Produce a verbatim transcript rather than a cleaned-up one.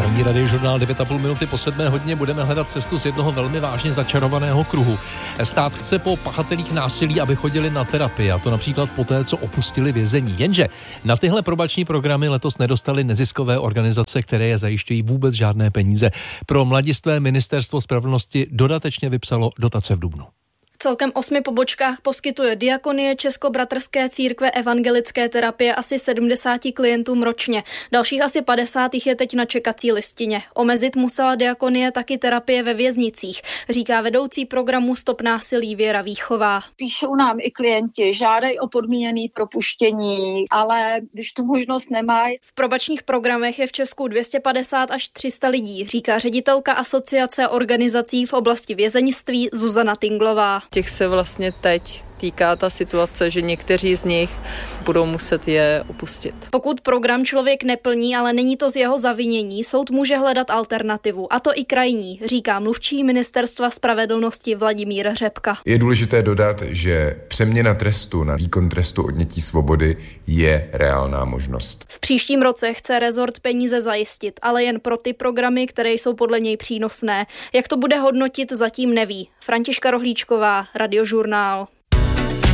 Ranní radiožurnál devět a půl minuty po sedmé hodině budeme hledat cestu z jednoho velmi vážně začarovaného kruhu. Stát chce po pachatelích násilí, aby chodili na terapii, a to například poté, co opustili vězení. Jenže na tyhle probační programy letos nedostali neziskové organizace, které je zajišťují, vůbec žádné peníze. Pro mladistvé ministerstvo spravedlnosti dodatečně vypsalo dotace v dubnu. V celkem osmi pobočkách poskytuje Diakonie Českobratrské církve evangelické terapie asi sedmdesáti klientům ročně. Dalších asi padesát jich je teď na čekací listině. Omezit musela Diakonie taky terapie ve věznicích, říká vedoucí programu Stop násilí Věra Výchová. Píšou nám i klienti, žádají o podmíněné propuštění, ale když tu možnost nemají. V probačních programech je v Česku dvě stě padesát až tři sta lidí, říká ředitelka Asociace organizací v oblasti vězeňství Zuzana Tinglová. Těch se vlastně teď týká ta situace, že někteří z nich budou muset je opustit. Pokud program člověk neplní, ale není to z jeho zavinění, soud může hledat alternativu, a to i krajní, říká mluvčí Ministerstva spravedlnosti Vladimír Řepka. Je důležité dodat, že přeměna trestu na výkon trestu odnětí svobody je reálná možnost. V příštím roce chce rezort peníze zajistit, ale jen pro ty programy, které jsou podle něj přínosné. Jak to bude hodnotit, zatím neví. Františka Rohlíčková, Radiožurnál.